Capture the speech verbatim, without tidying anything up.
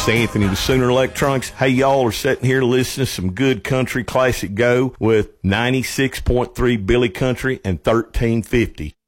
is Anthony with Sooner Electronics. Hey, y'all are sitting here listening to some good country classic go with ninety-six point three Billy Country and thirteen fifty.